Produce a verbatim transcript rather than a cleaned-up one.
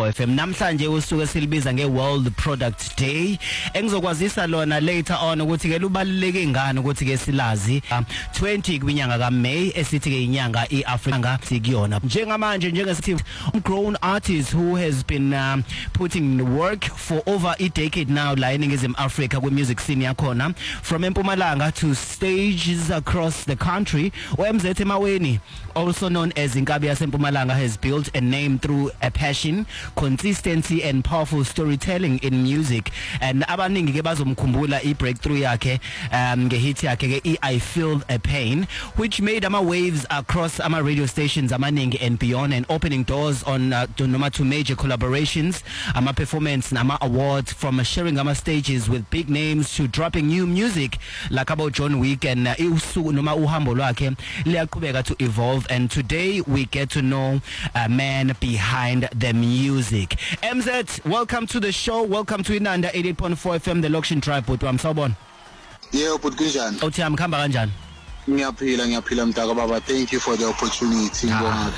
four F M. Namhlanje usuku silibiza ngeWorld Product Day. Engizokwazisa lona later on ukuthi ke lubaluleke ngani ukuthi ke silazi twenty kwinyanga kaMay esithi ke inyanga iAfrika sikuyona. Njengamanje njengesithi grown artist who has been um, putting in work for over a decade now la eNingizimu Africa kwi music scene yakhona, from Mpumalanga to stages across the country. M Z Maweni, also known as Inkabi yaseMpumalanga, has built a name through a passion, consistency and powerful storytelling in music. And abaningi ke bazomkhumbula I breakthrough yakhe um ngehit yakhe ke I Feel a Pain, which made ama waves across ama radio stations amaningi and beyond, and opening doors on uh, to noma to major collaborations, ama performance nama awards, from sharing ama stages with big names to dropping new music like about John Wick and uh, usuku noma uhambo lwakhe liyaqhubeka to evolve. And today we get to know a man behind the music. M Z, welcome to the show. Welcome to Inanda eighty-eight point four F M, the Loction Tribe. But I'm Sawubona. Yeah, but kunjani? Uthi amkhamba kanjani? Ngiyaphila ngiyaphila mntaka baba. Thank you for the opportunity. Ah,